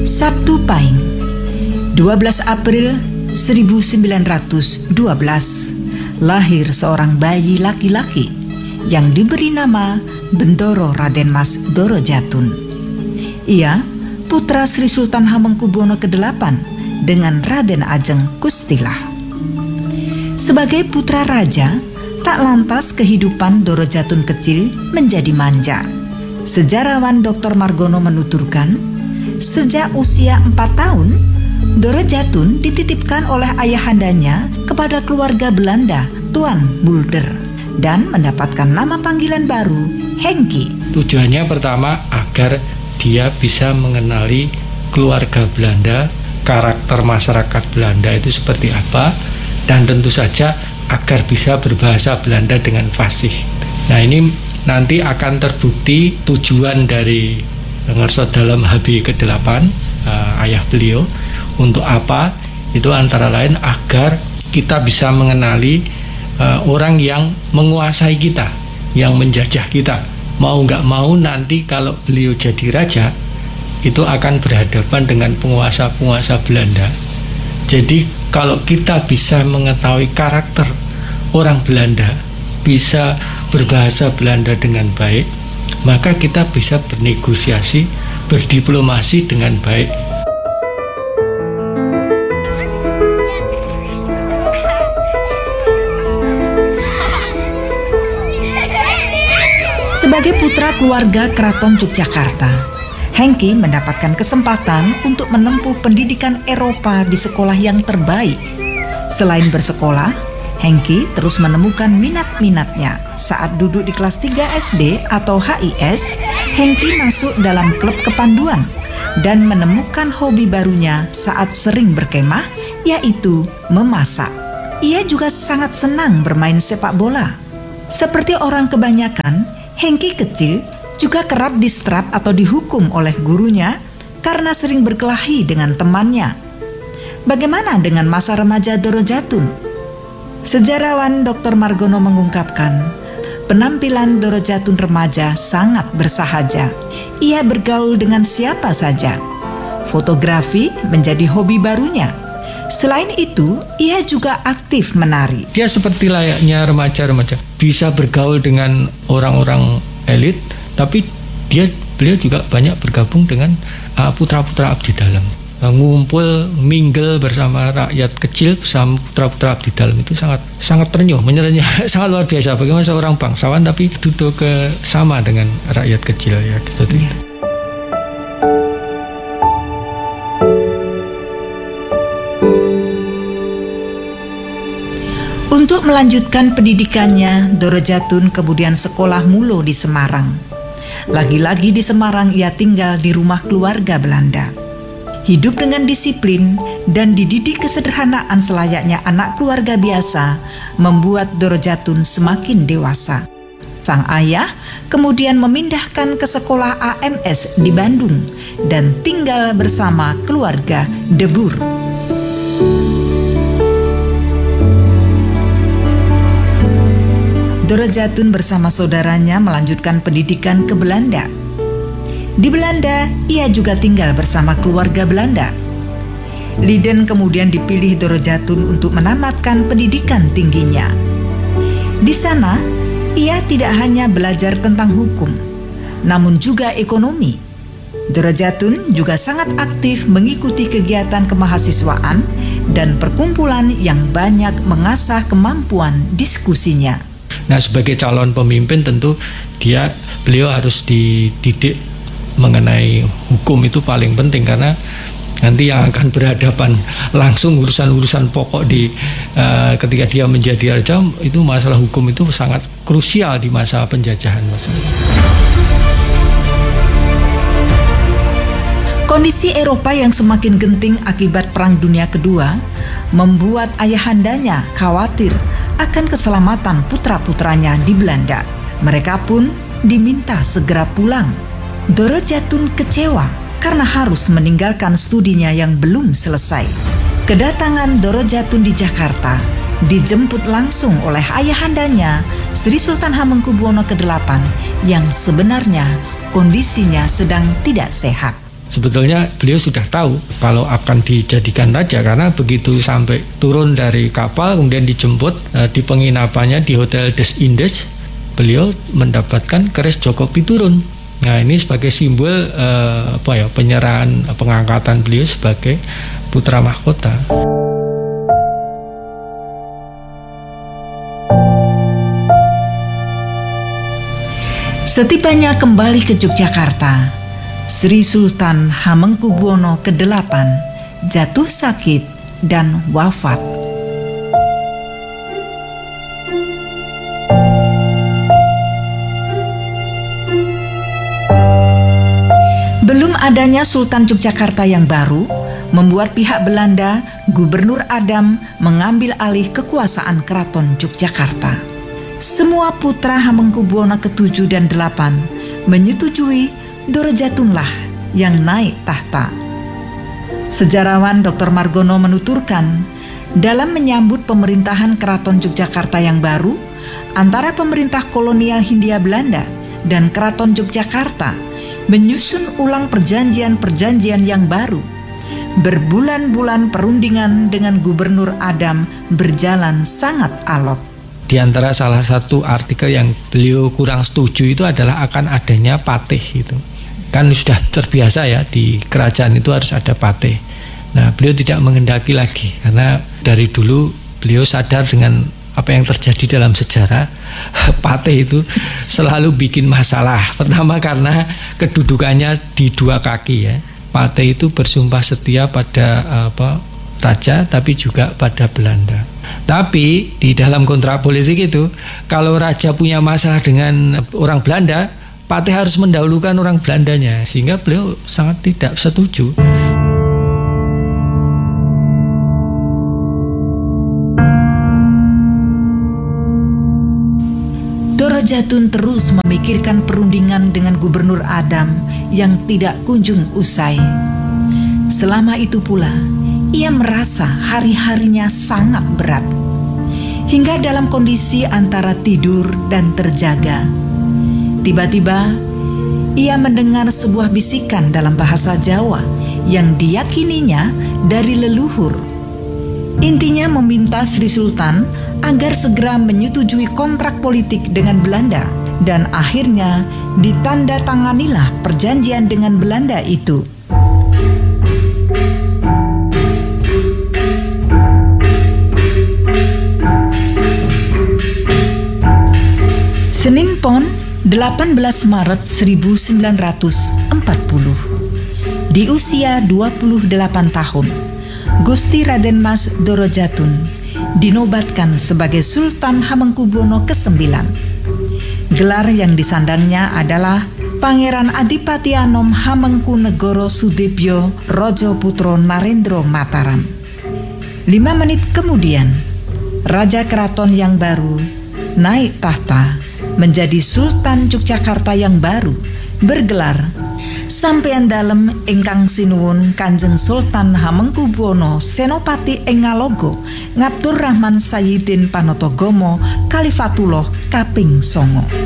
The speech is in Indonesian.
Sabtu Pahing, 12 April 1912, lahir seorang bayi laki-laki yang diberi nama Bendoro Raden Mas Dorojatun. Ia putra Sri Sultan Hamengkubuwono ke-8 dengan Raden Ajeng Kustilah. Sebagai putra raja, tak lantas kehidupan Dorojatun kecil menjadi manja. Sejarawan Dr. Margono menuturkan, sejak usia 4 tahun, Dorojatun dititipkan oleh ayahandanya kepada keluarga Belanda, Tuan Mulder, dan mendapatkan nama panggilan baru, Henky. Tujuannya pertama agar dia bisa mengenali keluarga Belanda, karakter masyarakat Belanda itu seperti apa, dan tentu saja agar bisa berbahasa Belanda dengan fasih. Nah, ini nanti akan terbukti tujuan dari Ngarso dalam HB ke-8, ayah beliau, untuk apa? Itu antara lain agar kita bisa mengenali orang yang menguasai kita, yang menjajah kita. Mau nggak mau nanti kalau beliau jadi raja, itu akan berhadapan dengan penguasa-penguasa Belanda. Jadi kalau kita bisa mengetahui karakter orang Belanda, bisa berbahasa Belanda dengan baik, maka kita bisa bernegosiasi, berdiplomasi dengan baik. Sebagai putra keluarga Keraton Yogyakarta, Henky mendapatkan kesempatan untuk menempuh pendidikan Eropa di sekolah yang terbaik. Selain bersekolah, Henky terus menemukan minat-minatnya. Saat duduk di kelas 3 SD atau HIS, Henky masuk dalam klub kepanduan dan menemukan hobi barunya saat sering berkemah, yaitu memasak. Ia juga sangat senang bermain sepak bola. Seperti orang kebanyakan, Henky kecil juga kerap distrap atau dihukum oleh gurunya karena sering berkelahi dengan temannya. Bagaimana dengan masa remaja Dorojatun? Sejarawan Dr. Margono mengungkapkan, penampilan Dorojatun remaja sangat bersahaja. Ia bergaul dengan siapa saja. Fotografi menjadi hobi barunya. Selain itu, ia juga aktif menari. Dia seperti layaknya remaja-remaja, bisa bergaul dengan orang-orang elit, tapi beliau juga banyak bergabung dengan putra-putra abdi dalam. Ngumpul, mingle bersama rakyat kecil, bersama putra-putra abdi dalam itu sangat terenyuh, menyerenyuh, sangat luar biasa. Bagaimana seorang bangsawan tapi duduk sama dengan rakyat kecil ya. Untuk melanjutkan pendidikannya, Dorojatun kemudian sekolah mulu di Semarang. Lagi-lagi di Semarang ia tinggal di rumah keluarga Belanda. Hidup dengan disiplin dan dididik kesederhanaan selayaknya anak keluarga biasa membuat Dorojatun semakin dewasa. Sang ayah kemudian memindahkan ke sekolah AMS di Bandung dan tinggal bersama keluarga Debur. Dorojatun bersama saudaranya melanjutkan pendidikan ke Belanda. Di Belanda, ia juga tinggal bersama keluarga Belanda. Leiden kemudian dipilih Dorojatun untuk menamatkan pendidikan tingginya. Di sana, ia tidak hanya belajar tentang hukum, namun juga ekonomi. Dorojatun juga sangat aktif mengikuti kegiatan kemahasiswaan dan perkumpulan yang banyak mengasah kemampuan diskusinya. Nah, sebagai calon pemimpin tentu beliau harus dididik mengenai hukum, itu paling penting karena nanti yang akan berhadapan langsung urusan-urusan pokok ketika dia menjadi raja, itu masalah hukum itu sangat krusial di masa penjajahan. Kondisi Eropa yang semakin genting akibat Perang Dunia Kedua membuat ayahandanya khawatir akan keselamatan putra-putranya di Belanda. Mereka pun diminta segera pulang. Dorojatun kecewa karena harus meninggalkan studinya yang belum selesai. Kedatangan Dorojatun di Jakarta dijemput langsung oleh ayahandanya, Sri Sultan Hamengkubuwono ke-8, yang sebenarnya kondisinya sedang tidak sehat. Sebetulnya beliau sudah tahu kalau akan dijadikan raja, karena begitu sampai turun dari kapal kemudian dijemput di penginapannya di Hotel des Indes, beliau mendapatkan keris Joko Piturun. Nah, ini sebagai simbol penyerahan pengangkatan beliau sebagai putra mahkota. Setibanya kembali ke Yogyakarta, Sri Sultan Hamengkubuwono ke-8 jatuh sakit dan wafat. Belum adanya Sultan Yogyakarta yang baru membuat pihak Belanda, Gubernur Adam, mengambil alih kekuasaan Keraton Yogyakarta. Semua putra Hamengkubuwono ke-7 dan 8 menyetujui Dorojatunlah yang naik tahta. Sejarawan Dr. Margono menuturkan, dalam menyambut pemerintahan Keraton Yogyakarta yang baru antara pemerintah kolonial Hindia Belanda dan Keraton Yogyakarta menyusun ulang perjanjian-perjanjian yang baru. Berbulan-bulan perundingan dengan Gubernur Adam berjalan sangat alot. Di antara salah satu artikel yang beliau kurang setuju itu adalah akan adanya patih itu. Kan sudah terbiasa ya, di kerajaan itu harus ada patih. Nah, beliau tidak menghendaki lagi karena dari dulu beliau sadar dengan apa yang terjadi dalam sejarah. Patih itu selalu bikin masalah. Pertama karena kedudukannya di dua kaki ya. Patih itu bersumpah setia pada raja tapi juga pada Belanda. Tapi di dalam kontrak politik itu, kalau raja punya masalah dengan orang Belanda, patih harus mendahulukan orang Belandanya, sehingga beliau sangat tidak setuju. Dorojatun terus memikirkan perundingan dengan Gubernur Adam yang tidak kunjung usai. Selama itu pula, ia merasa hari-harinya sangat berat, hingga dalam kondisi antara tidur dan terjaga. Tiba-tiba, ia mendengar sebuah bisikan dalam bahasa Jawa yang diyakininya dari leluhur. Intinya meminta Sri Sultan agar segera menyetujui kontrak politik dengan Belanda, dan akhirnya ditandatanganilah perjanjian dengan Belanda itu. Senin Pon 18 Maret 1940. Di usia 28 tahun, Gusti Raden Mas Dorojatun dinobatkan sebagai Sultan Hamengkubuwono ke-9. Gelar yang disandangnya adalah Pangeran Adipati Anom Hamengkunegoro Sudibyo Rojo Putro Narendra Mataram. 5 menit kemudian, Raja Keraton yang baru naik tahta menjadi Sultan Yogyakarta yang baru, bergelar Sampeyan Dalem ingkang sinuwun Kanjeng Sultan Hamengkubuwono Senopati ing Ngalogo Ngabdur Rahman Sayyidin Panatagomo Khalifatullah kaping 9.